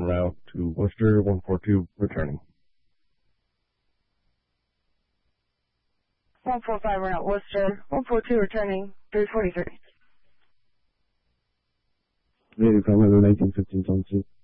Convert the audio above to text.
route to Worcester 142 returning. 145 route Worcester 142 returning 343. 这里传回了1915中支。